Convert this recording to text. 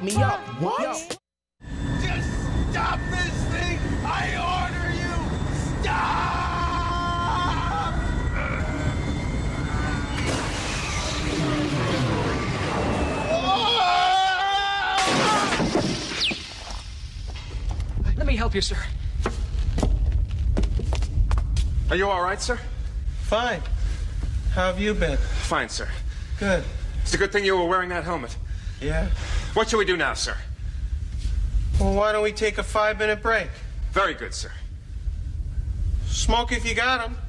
me up. What? Just stop this thing! I order you! Stop! Let me help you, sir. Are you all right, sir? Fine. How have you been? Fine, sir. Good. It's a good thing you were wearing that helmet. Yeah? What shall we do now, sir? Well, why don't we take a 5-minute break? Very good, sir. Smoke if you got 'em.